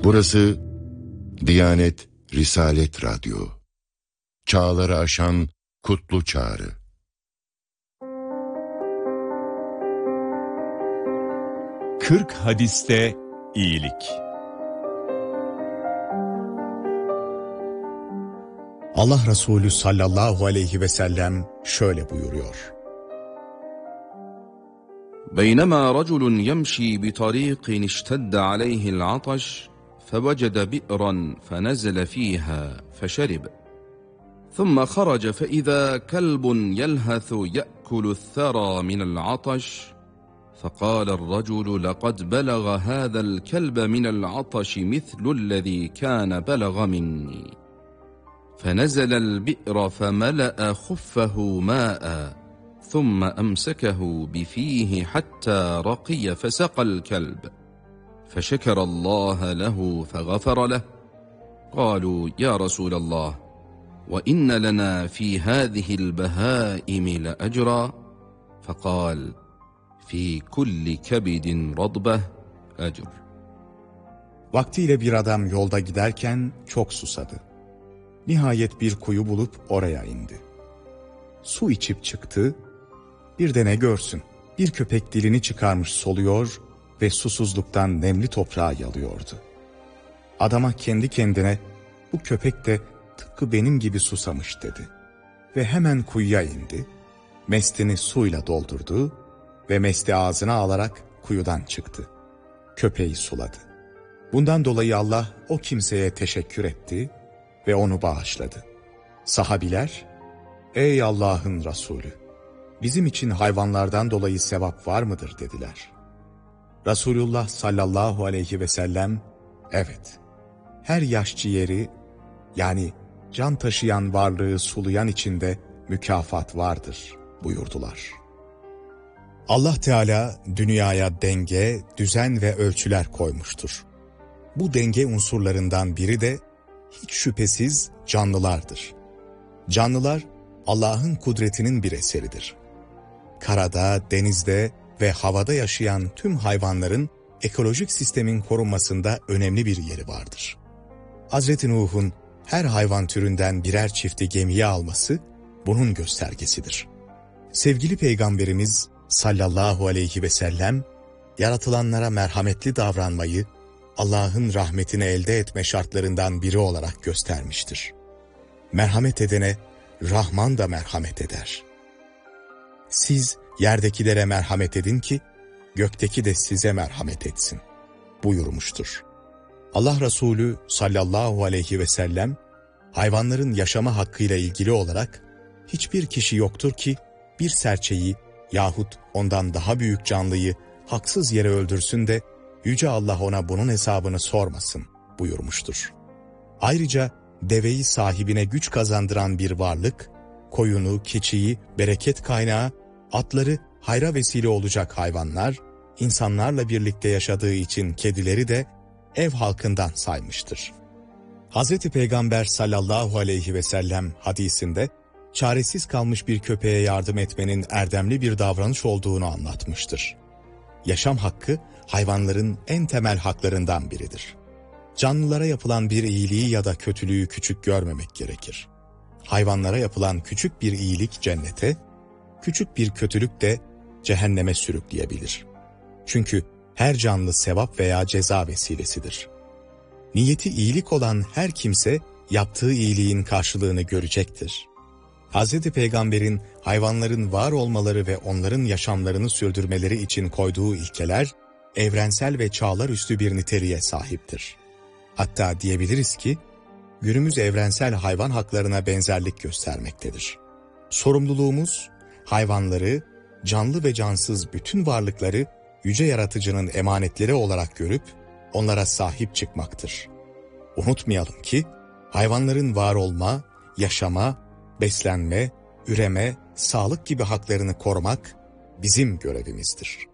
Burası Diyanet Risalet Radyo. Çağları aşan kutlu çağrı. Kırk hadiste iyilik. Allah Resulü sallallahu aleyhi ve sellem şöyle buyuruyor. بينما رجل يمشي بطريق اشتد عليه العطش فوجد بئرا فنزل فيها فشرب ثم خرج فإذا كلب يلهث يأكل الثرى من العطش فقال الرجل لقد بلغ هذا الكلب من العطش مثل الذي كان بلغ مني فنزل البئر فملأ خفه ماء ثم أمسكه بفيه حتى رقي فسقى الكلب فشكر الله له فغفر له قالوا يا رسول الله وإن لنا في هذه البهائم لأجرا فقال في كل كبد رطبة أجر. Vaktiyle bir adam yolda giderken çok susadı. Nihayet bir kuyu bulup oraya indi. Su içip çıktı. Bir de ne görsün? Bir köpek dilini çıkarmış soluyor ve susuzluktan nemli toprağı yalıyordu. Adama kendi kendine bu köpek de tıpkı benim gibi susamış dedi. Ve hemen kuyuya indi, mestini suyla doldurdu ve mesti ağzına alarak kuyudan çıktı. Köpeği suladı. Bundan dolayı Allah o kimseye teşekkür etti ve onu bağışladı. Sahabiler, ''Ey Allah'ın Resulü, bizim için hayvanlardan dolayı sevap var mıdır?'' dediler. Resulullah sallallahu aleyhi ve sellem, evet, her yaş ciğeri yani can taşıyan varlığı sulayan içinde mükafat vardır buyurdular. Allah Teala dünyaya denge, düzen ve ölçüler koymuştur. Bu denge unsurlarından biri de hiç şüphesiz canlılardır. Canlılar Allah'ın kudretinin bir eseridir. Karada, denizde ve havada yaşayan tüm hayvanların ekolojik sistemin korunmasında önemli bir yeri vardır. Hazreti Nuh'un her hayvan türünden birer çifti gemiye alması bunun göstergesidir. Sevgili Peygamberimiz sallallahu aleyhi ve sellem, yaratılanlara merhametli davranmayı Allah'ın rahmetini elde etme şartlarından biri olarak göstermiştir. Merhamet edene Rahman da merhamet eder. Siz yerdekilere merhamet edin ki gökteki de size merhamet etsin buyurmuştur. Allah Resulü sallallahu aleyhi ve sellem hayvanların yaşama hakkıyla ilgili olarak hiçbir kişi yoktur ki bir serçeyi yahut ondan daha büyük canlıyı haksız yere öldürsün de Yüce Allah ona bunun hesabını sormasın buyurmuştur. Ayrıca deveyi sahibine güç kazandıran bir varlık, koyunu, keçiyi bereket kaynağı, atları hayra vesile olacak hayvanlar, insanlarla birlikte yaşadığı için kedileri de ev halkından saymıştır. Hz. Peygamber sallallahu aleyhi ve sellem hadisinde çaresiz kalmış bir köpeğe yardım etmenin erdemli bir davranış olduğunu anlatmıştır. Yaşam hakkı hayvanların en temel haklarından biridir. Canlılara yapılan bir iyiliği ya da kötülüğü küçük görmemek gerekir. Hayvanlara yapılan küçük bir iyilik cennete, küçük bir kötülük de cehenneme sürükleyebilir. Çünkü her canlı sevap veya ceza vesilesidir. Niyeti iyilik olan her kimse yaptığı iyiliğin karşılığını görecektir. Hz. Peygamber'in hayvanların var olmaları ve onların yaşamlarını sürdürmeleri için koyduğu ilkeler, evrensel ve çağlar üstü bir niteliğe sahiptir. Hatta diyebiliriz ki, günümüz evrensel hayvan haklarına benzerlik göstermektedir. Sorumluluğumuz, hayvanları, canlı ve cansız bütün varlıkları Yüce Yaratıcı'nın emanetleri olarak görüp onlara sahip çıkmaktır. Unutmayalım ki, hayvanların var olma, yaşama, beslenme, üreme, sağlık gibi haklarını korumak bizim görevimizdir.